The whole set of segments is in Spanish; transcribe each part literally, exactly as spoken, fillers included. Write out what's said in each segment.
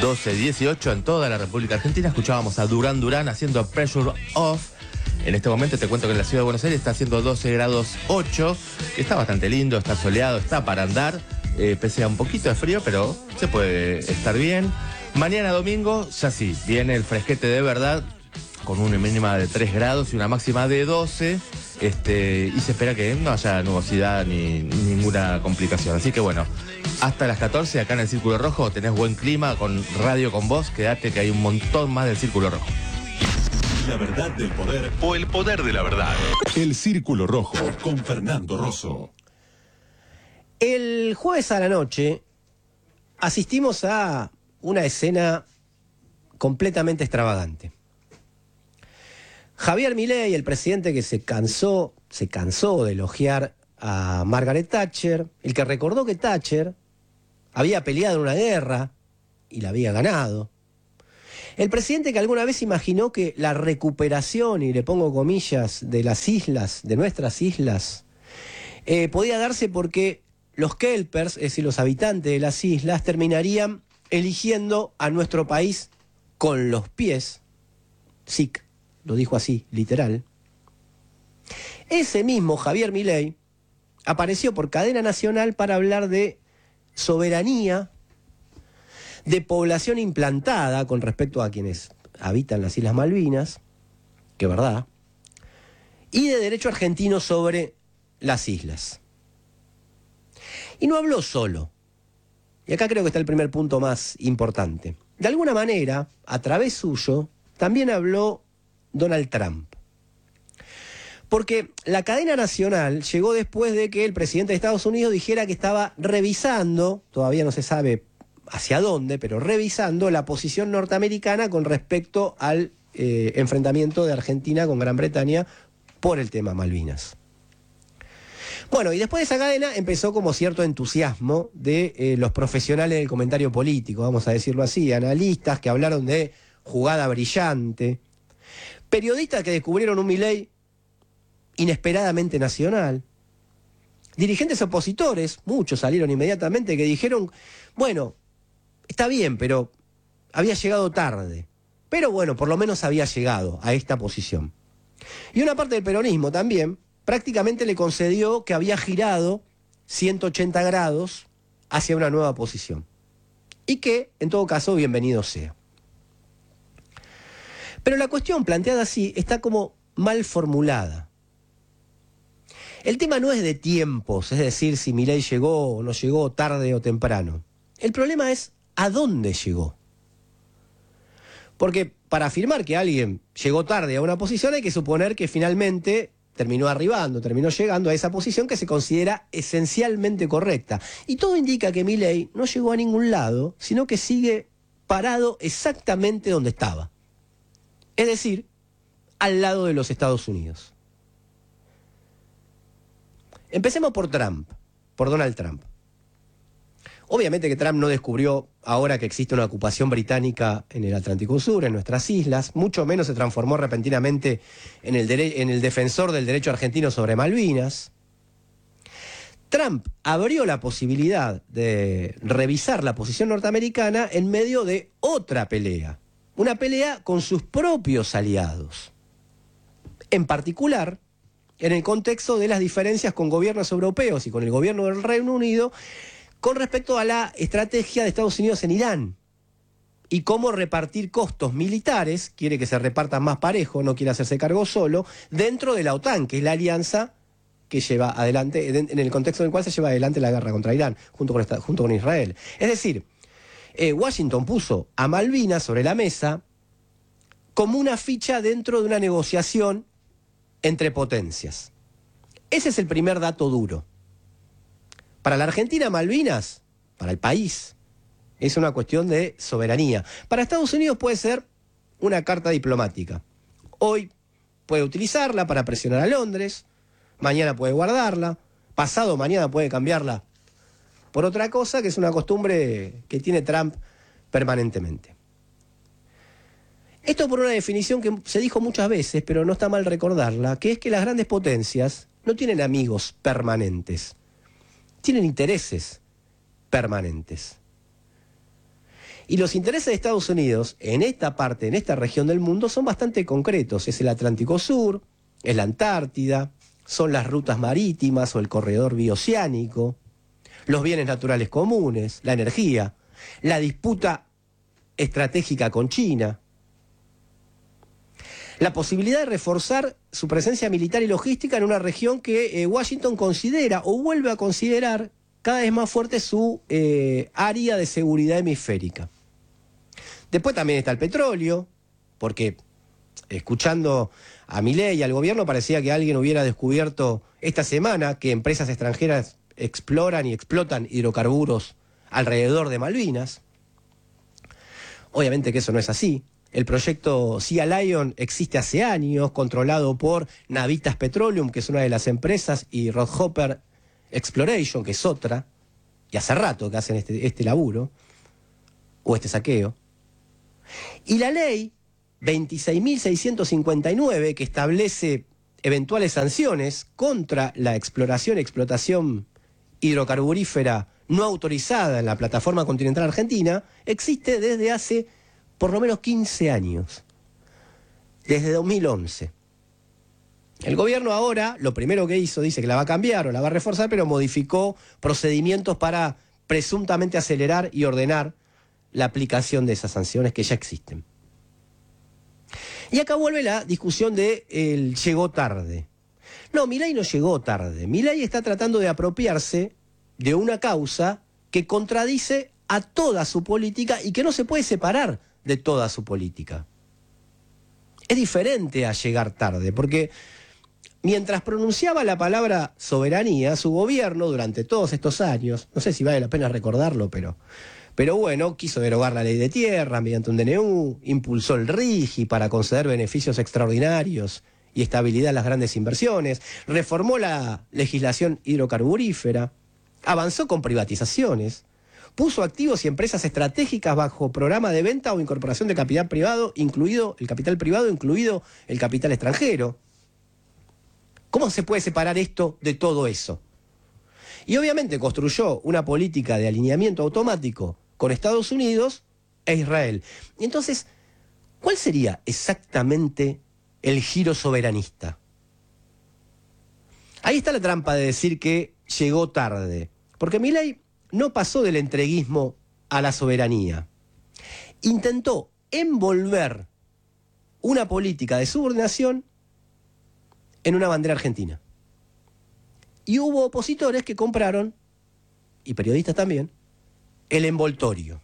doce dieciocho en toda la República Argentina. Escuchábamos a Duran Duran haciendo Pressure Off. En este momento te cuento que en la ciudad de Buenos Aires está haciendo doce grados ocho, que está bastante lindo, está soleado, está para andar, eh, pese a un poquito de frío, pero se puede estar bien. Mañana domingo, ya sí, viene el fresquete de verdad, con una mínima de tres grados y una máxima de doce, este, y se espera que no haya nubosidad ni, ni ninguna complicación. Así que bueno, hasta las catorce acá en el Círculo Rojo tenés buen clima con Radio con Vos. Quédate que hay un montón más del Círculo Rojo. La verdad del poder o el poder de la verdad. El Círculo Rojo con Fernando Rosso. El jueves a la noche asistimos a una escena completamente extravagante. Javier Milei, el presidente que se cansó, se cansó de elogiar a Margaret Thatcher, el que recordó que Thatcher había peleado en una guerra y la había ganado. El presidente que alguna vez imaginó que la recuperación, y le pongo comillas, de las islas, de nuestras islas, eh, podía darse porque los kelpers, es decir, los habitantes de las islas, terminarían eligiendo a nuestro país con los pies. S I C, lo dijo así, literal. Ese mismo Javier Milei apareció por cadena nacional para hablar de soberanía, de población implantada con respecto a quienes habitan las Islas Malvinas, que es verdad, y de derecho argentino sobre las islas. Y no habló solo. Y acá creo que está el primer punto más importante. De alguna manera, a través suyo, también habló Donald Trump. Porque la cadena nacional llegó después de que el presidente de Estados Unidos dijera que estaba revisando, todavía no se sabe hacia dónde, pero revisando la posición norteamericana con respecto al eh, enfrentamiento de Argentina con Gran Bretaña por el tema Malvinas. Bueno, y después de esa cadena empezó como cierto entusiasmo de eh, los profesionales del comentario político, vamos a decirlo así, analistas que hablaron de jugada brillante, periodistas que descubrieron un Milei inesperadamente nacional, dirigentes opositores, muchos salieron inmediatamente, que dijeron, bueno, está bien, pero había llegado tarde. Pero bueno, por lo menos había llegado a esta posición. Y una parte del peronismo también prácticamente le concedió que había girado ciento ochenta grados hacia una nueva posición. Y que, en todo caso, bienvenido sea. Pero la cuestión planteada así está como mal formulada. El tema no es de tiempos, es decir, si Milei llegó o no llegó, tarde o temprano. El problema es ¿a dónde llegó? Porque para afirmar que alguien llegó tarde a una posición hay que suponer que finalmente terminó arribando, terminó llegando a esa posición que se considera esencialmente correcta. Y todo indica que Milei no llegó a ningún lado, sino que sigue parado exactamente donde estaba. Es decir, al lado de los Estados Unidos. Empecemos por Trump, por Donald Trump. Obviamente que Trump no descubrió ahora que existe una ocupación británica en el Atlántico Sur, en nuestras islas, mucho menos se transformó repentinamente en el, dere- en el defensor del derecho argentino sobre Malvinas. Trump abrió la posibilidad de revisar la posición norteamericana en medio de otra pelea, una pelea con sus propios aliados. En particular, en el contexto de las diferencias con gobiernos europeos y con el gobierno del Reino Unido, con respecto a la estrategia de Estados Unidos en Irán y cómo repartir costos militares, quiere que se repartan más parejo, no quiere hacerse cargo solo, dentro de la OTAN, que es la alianza que lleva adelante, en el contexto en el cual se lleva adelante la guerra contra Irán, junto con, esta, junto con Israel. Es decir, eh, Washington puso a Malvinas sobre la mesa como una ficha dentro de una negociación entre potencias. Ese es el primer dato duro. Para la Argentina, Malvinas, para el país, es una cuestión de soberanía. Para Estados Unidos puede ser una carta diplomática. Hoy puede utilizarla para presionar a Londres, mañana puede guardarla, pasado mañana puede cambiarla por otra cosa, que es una costumbre que tiene Trump permanentemente. Esto por una definición que se dijo muchas veces, pero no está mal recordarla, que es que las grandes potencias no tienen amigos permanentes. Tienen intereses permanentes. Y los intereses de Estados Unidos en esta parte, en esta región del mundo, son bastante concretos. Es el Atlántico Sur, es la Antártida, son las rutas marítimas o el corredor bioceánico, los bienes naturales comunes, la energía, la disputa estratégica con China, la posibilidad de reforzar su presencia militar y logística en una región que eh, Washington considera o vuelve a considerar cada vez más fuerte su eh, área de seguridad hemisférica. Después también está el petróleo, porque escuchando a Milei y al gobierno parecía que alguien hubiera descubierto esta semana que empresas extranjeras exploran y explotan hidrocarburos alrededor de Malvinas. Obviamente que eso no es así. El proyecto Sea Lion existe hace años, controlado por Navitas Petroleum, que es una de las empresas, y Rothhopper Exploration, que es otra, y hace rato que hacen este, este laburo, o este saqueo. Y la ley veintiséis mil seiscientos cincuenta y nueve, que establece eventuales sanciones contra la exploración y explotación hidrocarburífera no autorizada en la plataforma continental argentina, existe desde hace por lo menos quince años, desde dos mil once. El gobierno ahora, lo primero que hizo, dice que la va a cambiar o la va a reforzar, pero modificó procedimientos para presuntamente acelerar y ordenar la aplicación de esas sanciones que ya existen. Y acá vuelve la discusión de el llegó tarde. No, Milei no llegó tarde. Milei está tratando de apropiarse de una causa que contradice a toda su política y que no se puede separar de toda su política. Es diferente a llegar tarde, porque mientras pronunciaba la palabra soberanía, su gobierno durante todos estos años, no sé si vale la pena recordarlo, pero, pero bueno, quiso derogar la ley de tierra mediante un D N U, impulsó el RIGI para conceder beneficios extraordinarios y estabilidad a las grandes inversiones, reformó la legislación hidrocarburífera, avanzó con privatizaciones, puso activos y empresas estratégicas bajo programa de venta o incorporación de capital privado, incluido el capital privado, incluido el capital extranjero. ¿Cómo se puede separar esto de todo eso? Y obviamente construyó una política de alineamiento automático con Estados Unidos e Israel. Y entonces, ¿cuál sería exactamente el giro soberanista? Ahí está la trampa de decir que llegó tarde, porque Milei no pasó del entreguismo a la soberanía. Intentó envolver una política de subordinación en una bandera argentina. Y hubo opositores que compraron, y periodistas también, el envoltorio.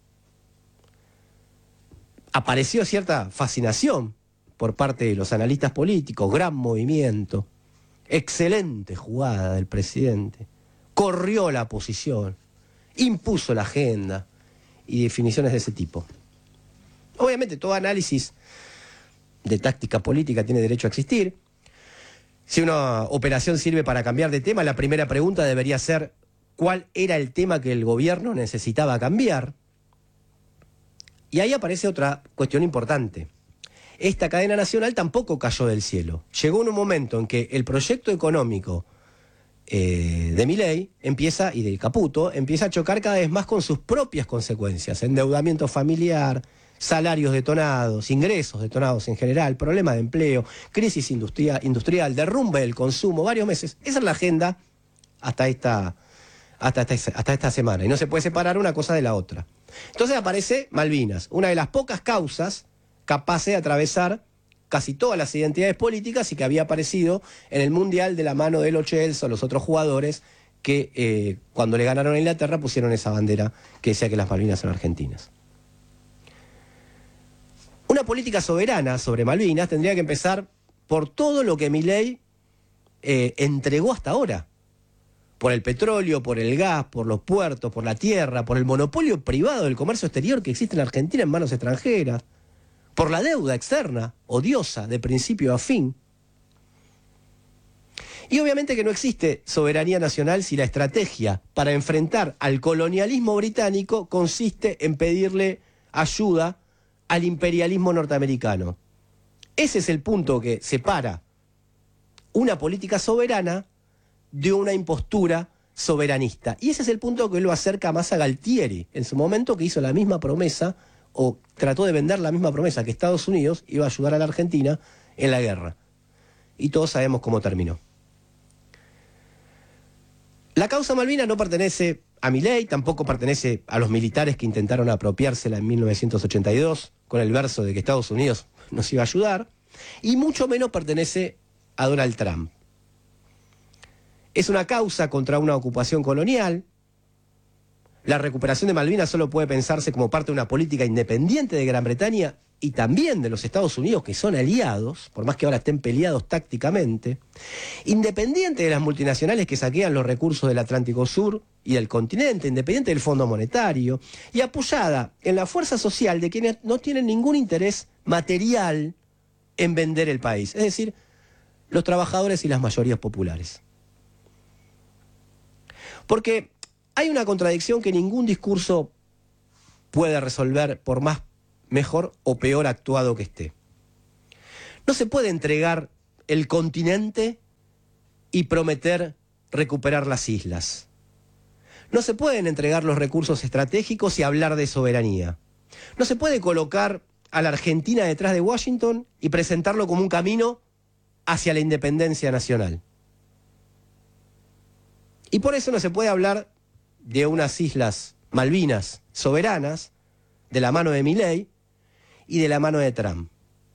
Apareció cierta fascinación por parte de los analistas políticos, gran movimiento, excelente jugada del presidente. Corrió la posición, impuso la agenda y definiciones de ese tipo. Obviamente todo análisis de táctica política tiene derecho a existir. Si una operación sirve para cambiar de tema, la primera pregunta debería ser ¿cuál era el tema que el gobierno necesitaba cambiar? Y ahí aparece otra cuestión importante. Esta cadena nacional tampoco cayó del cielo. Llegó en un momento en que el proyecto económico Eh, de Milei empieza, y de Caputo, empieza a chocar cada vez más con sus propias consecuencias, endeudamiento familiar, salarios detonados, ingresos detonados en general, problema de empleo, crisis industria, industrial, derrumbe del consumo, varios meses. Esa es la agenda hasta esta, hasta, esta, hasta esta semana, y no se puede separar una cosa de la otra. Entonces aparece Malvinas, una de las pocas causas capaces de atravesar casi todas las identidades políticas y que había aparecido en el Mundial de la mano de Lo Celso, los otros jugadores que eh, cuando le ganaron a Inglaterra pusieron esa bandera que decía que las Malvinas son argentinas. Una política soberana sobre Malvinas tendría que empezar por todo lo que Milei eh, entregó hasta ahora. Por el petróleo, por el gas, por los puertos, por la tierra, por el monopolio privado del comercio exterior que existe en Argentina en manos extranjeras, por la deuda externa, odiosa, de principio a fin. Y obviamente que no existe soberanía nacional si la estrategia para enfrentar al colonialismo británico consiste en pedirle ayuda al imperialismo norteamericano. Ese es el punto que separa una política soberana de una impostura soberanista. Y ese es el punto que lo acerca más a Galtieri, en su momento, que hizo la misma promesa, o trató de vender la misma promesa, que Estados Unidos iba a ayudar a la Argentina en la guerra. Y todos sabemos cómo terminó. La causa Malvinas no pertenece a Milei, tampoco pertenece a los militares que intentaron apropiársela en mil novecientos ochenta y dos, con el verso de que Estados Unidos nos iba a ayudar, y mucho menos pertenece a Donald Trump. Es una causa contra una ocupación colonial. La recuperación de Malvinas solo puede pensarse como parte de una política independiente de Gran Bretaña y también de los Estados Unidos, que son aliados, por más que ahora estén peleados tácticamente, independiente de las multinacionales que saquean los recursos del Atlántico Sur y del continente, independiente del Fondo Monetario, y apoyada en la fuerza social de quienes no tienen ningún interés material en vender el país, es decir, los trabajadores y las mayorías populares. Porque hay una contradicción que ningún discurso puede resolver, por más mejor o peor actuado que esté. No se puede entregar el continente y prometer recuperar las islas. No se pueden entregar los recursos estratégicos y hablar de soberanía. No se puede colocar a la Argentina detrás de Washington y presentarlo como un camino hacia la independencia nacional. Y por eso no se puede hablar de unas islas Malvinas soberanas de la mano de Milei y de la mano de Trump.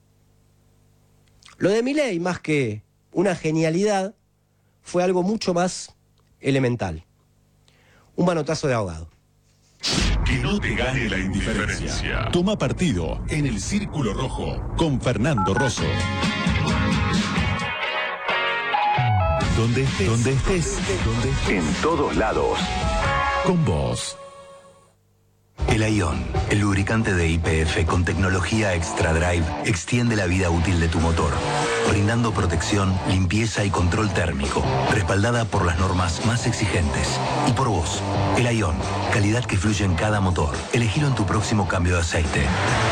Lo de Milei, más que una genialidad, fue algo mucho más elemental. Un manotazo de ahogado. Que no te gane la indiferencia. Toma partido en el Círculo Rojo con Fernando Rosso. Donde estés, donde estés, donde estés, en todos lados. Con vos. El Aion, el lubricante de Y P F con tecnología Extra Drive, extiende la vida útil de tu motor, brindando protección, limpieza y control térmico, respaldada por las normas más exigentes. Y por vos, el Aion, calidad que fluye en cada motor. Elegilo en tu próximo cambio de aceite.